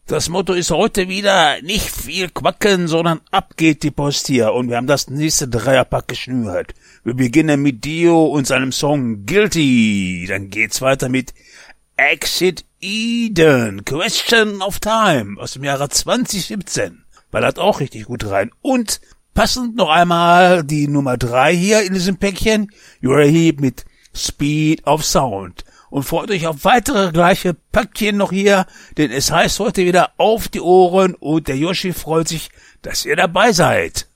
Das Motto ist heute wieder nicht viel quacken, sondern ab geht die Post hier. Und wir haben das nächste Dreierpack geschnürt. Wir beginnen mit Dio und seinem Song Guilty. Dann geht's weiter mit Exit Eden, Question of Time aus dem Jahre 2017. Ballert auch richtig gut rein. Und passend noch einmal die Nummer 3 hier in diesem Päckchen, Uriah Heep mit Speed of Sound. Und freut euch auf weitere gleiche Päckchen noch hier, denn es heißt heute wieder auf die Ohren und der Yoshi freut sich, dass ihr dabei seid.